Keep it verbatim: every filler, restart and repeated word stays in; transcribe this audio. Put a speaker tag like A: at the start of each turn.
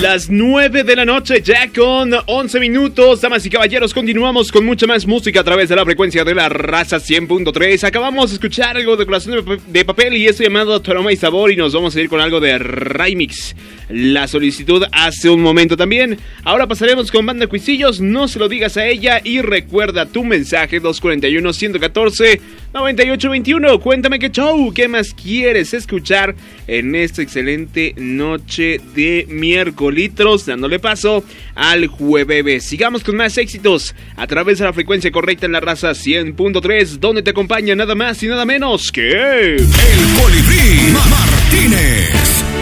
A: Las nueve de la noche, ya con once minutos. Damas y caballeros, continuamos con mucha más música a través de la frecuencia de la raza cien punto tres. Acabamos de escuchar algo de Corazón de Papel y esto llamado Tu Aroma y Sabor. Y nos vamos a ir con algo de Remix. La solicitud hace un momento también. Ahora pasaremos con Banda Cuisillos, No se lo digas a ella. Y recuerda tu mensaje dos cuatro uno, uno uno cuatro, nueve ocho dos uno. Cuéntame qué show, qué más quieres escuchar en esta excelente noche de miércoles, dándole paso al jueves. Sigamos con más éxitos a través de la frecuencia correcta en la raza cien punto tres, donde te acompaña nada más y nada menos que
B: el Colibrí.